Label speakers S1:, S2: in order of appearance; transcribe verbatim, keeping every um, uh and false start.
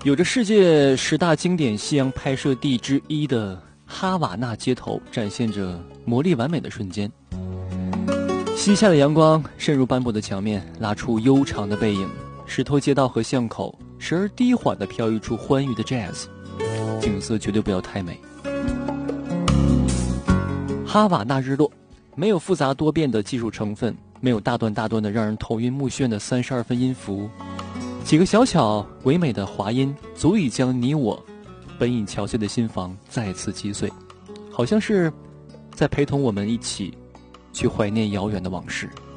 S1: 有着世界十大经典夕阳拍摄地之一的哈瓦那街头，展现着魔力完美的瞬间。西下的阳光渗入斑驳的墙面，拉出悠长的背影。石头街道和巷口时而低缓地飘溢出欢愉的 jazz， 景色绝对不要太美。哈瓦那日落，没有复杂多变的技术成分，没有大段大段的让人头晕目眩的三十二分音符，几个小巧唯美的滑音足以将你我本已憔悴的心房再次击碎，好像是在陪同我们一起去怀念遥远的往事。